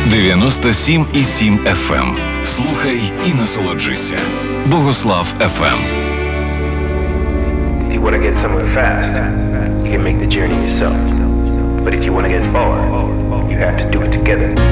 97,7 FM. Слухай і насолоджуйся. Богослав FM. If you want to get somewhere fast, you can make the journey yourself. But if you want to get far, you have to do it together.